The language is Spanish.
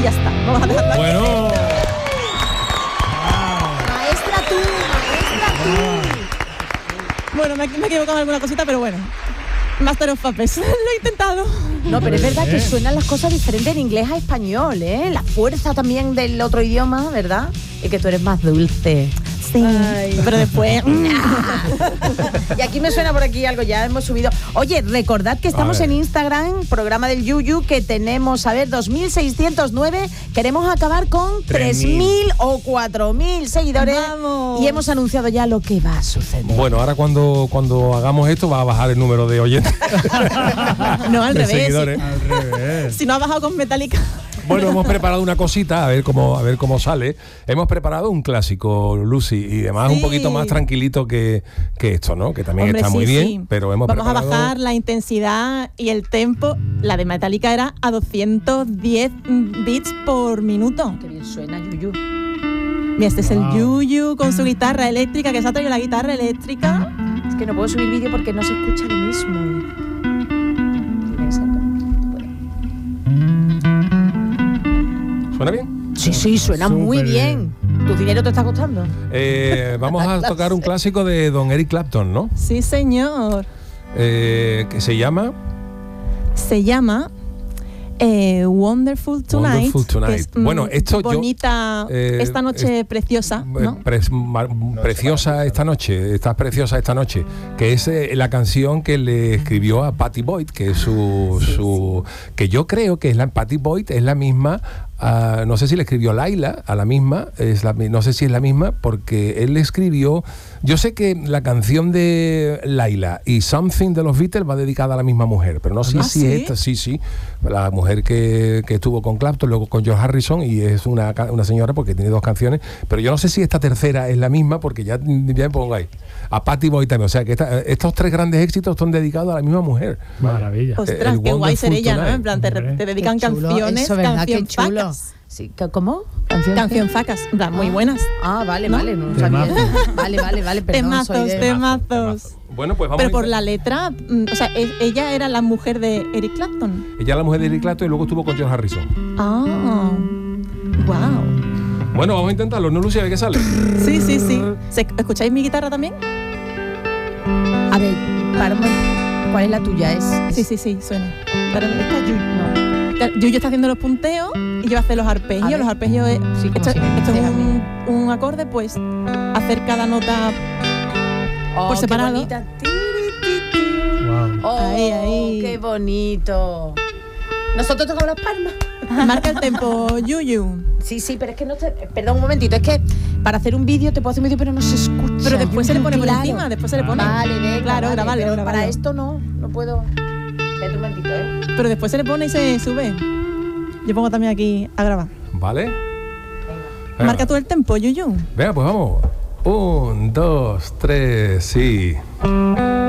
ya está. Vamos a dejarlo aquí. Bueno. Maestra tú. Bueno, me he equivocado en alguna cosita, pero bueno. Master of Puppets. Lo he intentado. No, pero es verdad que suenan las cosas diferentes en inglés a español, ¿eh? La fuerza también del otro idioma, ¿verdad? Es que tú eres más dulce. Sí. Pero después... Y aquí me suena por aquí algo, ya hemos subido. Oye, recordad que estamos en Instagram, programa del Yuyu, que tenemos, 2.609. Queremos acabar con 3.000 o 4.000 seguidores. ¡Vamos! Y hemos anunciado ya lo que va a suceder. Bueno, ahora cuando hagamos esto va a bajar el número de oyentes. No, al de revés. Seguidores. Al revés. Si no ha bajado con Metallica. Bueno, hemos preparado una cosita, a ver cómo sale. Hemos preparado un clásico, Lucy, y además un poquito más tranquilito que esto, ¿no? Que también está muy bien, pero hemos Vamos preparado... a bajar la intensidad y el tempo. La de Metallica era a 210 beats por minuto. Qué bien suena, Yuyu. Mira, este es el Yuyu con su guitarra eléctrica, que se ha traído la guitarra eléctrica. Es que no puedo subir vídeo porque no se escucha lo mismo. ¿Suena bien? Sí, suena muy bien. ¿Tu dinero te está costando? Vamos a tocar un clásico de Don Eric Clapton, ¿no? Sí, señor. Que se llama... Se llama Wonderful Tonight. Wonderful Tonight. Que es, Bueno, esto bonita, esta noche preciosa, ¿no? Preciosa esta noche, estás preciosa esta noche, que es la canción que le escribió a Pattie Boyd, que es su que yo creo que es Pattie Boyd es la misma. No sé si le escribió Laila a la misma, no sé si es la misma, porque él le escribió. Yo sé que la canción de Laila y Something de los Beatles va dedicada a la misma mujer, pero no sé si ¿sí? es esta, sí, la mujer que estuvo con Clapton, luego con George Harrison, y es una señora porque tiene dos canciones, pero yo no sé si esta tercera es la misma, porque ya me pongo ahí. A Pattie Boyd también, o sea que estos tres grandes éxitos son dedicados a la misma mujer. Maravilla. Ostras, qué guay ser ella, ¿no? En plan, te dedican canciones, Eso, ¿verdad? Qué canción chulo. facas. Sí, ¿cómo? Canción facas, en plan, muy buenas. Vale, ¿No? vale, no sabía. Vale, perdón, soy de... Temazos. Bueno, pues vamos. Pero por la letra, o sea, ella era la mujer de Eric Clapton. Ella es la mujer de Eric Clapton y luego estuvo con George Harrison. Ah, wow. Bueno, vamos a intentarlo, ¿no, Lucía? ¿De qué sale? Sí. ¿Escucháis mi guitarra también? A ver, ¿cuál es la tuya? Sí, suena. Pero esta Yuyu, no. Yuyu está haciendo los punteos y yo hacer los arpegios. Los arpegios es, sí, como esto si me es dices a mí. un acorde, pues hacer cada nota por separado. Qué bonita. Wow. Ahí. Qué bonito. Nosotros tocamos las palmas. Marca el tempo, Yuyu. Sí, pero es que no te... Perdón un momentito, es que para hacer un vídeo te puedo hacer un vídeo pero no se escucha. Pero después se le pone por claro. encima, después se le pone. Vale, venga, claro, vale, grabarlo. pero para esto no puedo... Espérate un momentito, Pero después se le pone y se sube. Yo pongo también aquí a grabar. ¿Vale? Venga. Marca tú el tempo, Yuyu. Venga, pues vamos. 1, 2, 3, sí.